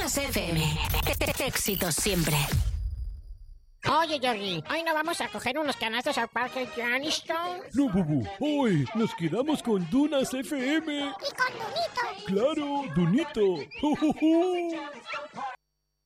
Dunas FM. Éxitos siempre. Oye, Jordi, ¿hoy no vamos a coger unos canastos al parque Johnston? No, Bubu, hoy nos quedamos con Dunas FM. Y con Dunito. Claro, Dunito.